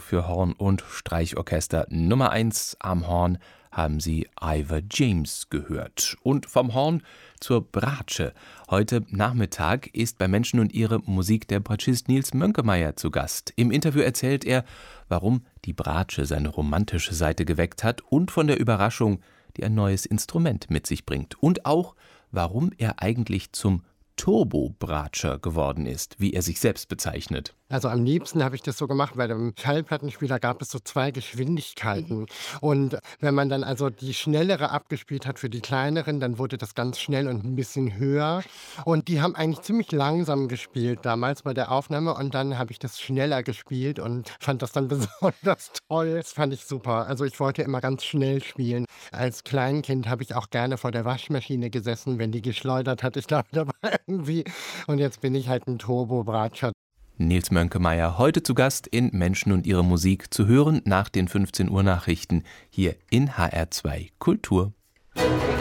für Horn und Streichorchester. Nummer 1 am Horn haben Sie Ivor James gehört. Und vom Horn zur Bratsche. Heute Nachmittag ist bei Menschen und ihre Musik der Bratschist Nils Mönkemeyer zu Gast. Im Interview erzählt er, warum die Bratsche seine romantische Seite geweckt hat und von der Überraschung, die ein neues Instrument mit sich bringt. Und auch, warum er eigentlich zum Turbo-Bratscher geworden ist, wie er sich selbst bezeichnet. Also am liebsten habe ich das so gemacht, bei dem Schallplattenspieler gab es so 2 Geschwindigkeiten. Und wenn man dann also die schnellere abgespielt hat für die kleineren, dann wurde das ganz schnell und ein bisschen höher. Und die haben eigentlich ziemlich langsam gespielt damals bei der Aufnahme. Und dann habe ich das schneller gespielt und fand das dann besonders toll. Das fand ich super. Also ich wollte immer ganz schnell spielen. Als Kleinkind habe ich auch gerne vor der Waschmaschine gesessen, wenn die geschleudert hat. Ich glaube, da war irgendwie. Und jetzt bin ich halt ein Turbo-Bratscher. Nils Mönkemeyer, heute zu Gast in Menschen und ihre Musik, zu hören nach den 15 Uhr Nachrichten hier in HR2 Kultur.